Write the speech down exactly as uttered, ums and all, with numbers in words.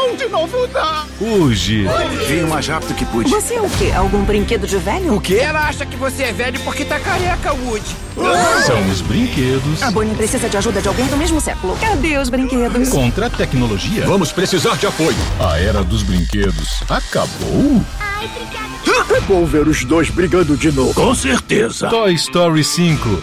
Não, de novo não! Fuge! Vim o mais rápido que pude. Você é o quê? Algum brinquedo de velho? O quê? Ela acha que você é velho porque tá careca, Woody. São os brinquedos A Bonnie precisa de ajuda de alguém do mesmo século. Cadê os brinquedos? contra a tecnologia. Vamos precisar de apoio. A era dos brinquedos acabou? É bom ver os dois brigando de novo. Com certeza. Toy Story cinco.